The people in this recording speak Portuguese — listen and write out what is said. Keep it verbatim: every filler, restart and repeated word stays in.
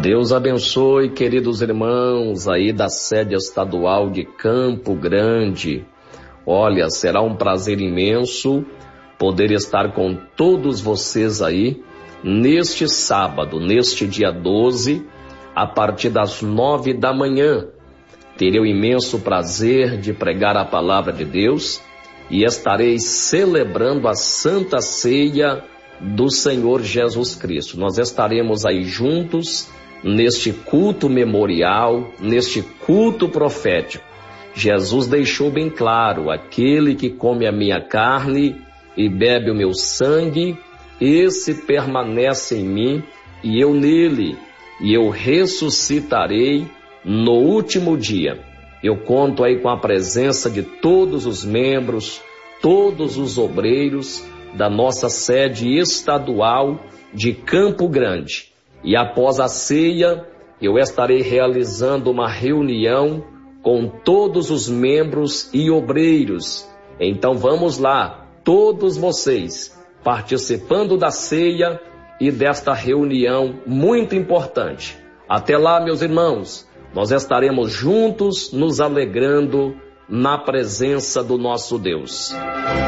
Deus abençoe, queridos irmãos aí da sede estadual de Campo Grande. Olha, será um prazer imenso poder estar com todos vocês aí neste sábado, neste dia doze, a partir das nove da manhã. Terei o imenso prazer de pregar a palavra de Deus e estarei celebrando a Santa Ceia do Senhor Jesus Cristo. Nós estaremos aí juntos neste culto memorial, neste culto profético. Jesus deixou bem claro: aquele que come a minha carne e bebe o meu sangue, esse permanece em mim e eu nele, e eu ressuscitarei no último dia. Eu conto aí com a presença de todos os membros, todos os obreiros da nossa sede estadual de Campo Grande. E após a ceia, eu estarei realizando uma reunião com todos os membros e obreiros. Então vamos lá, todos vocês, participando da ceia e desta reunião muito importante. Até lá, meus irmãos, nós estaremos juntos nos alegrando na presença do nosso Deus.